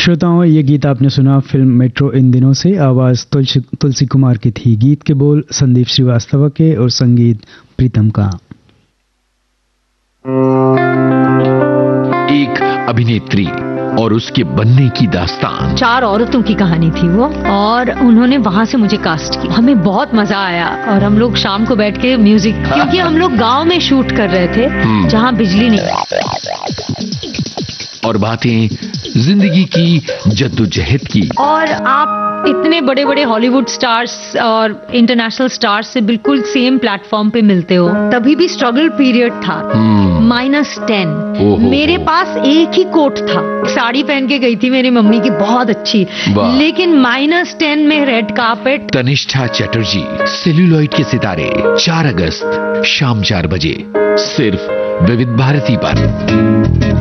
श्रोताओं, ये गीत आपने सुना फिल्म मेट्रो इन दिनों से। आवाज तुलसी कुमार की थी, गीत के बोल संदीप श्रीवास्तव के और संगीत प्रीतम का। एक अभिनेत्री और उसके बनने की दास्तान। 4 औरतों की कहानी थी वो, और उन्होंने वहां से मुझे कास्ट किया। हमें बहुत मजा आया और हम लोग शाम को बैठ के म्यूजिक, क्योंकि हम लोग गांव में शूट कर रहे थे जहां बिजली नहीं, और बातें जिंदगी की जद्दोजहद की। और आप इतने बड़े बड़े हॉलीवुड स्टार्स और इंटरनेशनल स्टार्स से बिल्कुल सेम प्लेटफॉर्म पे मिलते हो। तभी भी स्ट्रगल पीरियड था। -10 मेरे पास एक ही कोट था, साड़ी पहन के गई थी मेरी मम्मी की बहुत अच्छी, लेकिन -10 में red carpet. Tanishtha Chatterjee, celluloid के सितारे, 4 अगस्त शाम 4 बजे, सिर्फ विविध भारती पर।